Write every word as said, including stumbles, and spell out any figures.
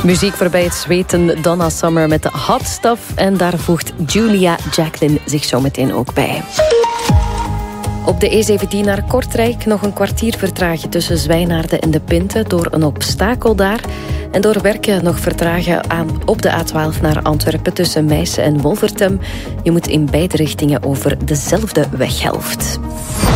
Muziek voorbij het zweten, Donna Summer met de Hot Stuff. En daar voegt Julia Jacqueline zich zo meteen ook bij. Op de E zeventien naar Kortrijk nog een kwartier vertragen tussen Zwijnaarden en De Pinte door een obstakel daar. En door werken nog vertragen aan op de A twaalf naar Antwerpen tussen Meissen en Wolvertem. Je moet in beide richtingen over dezelfde weghelft.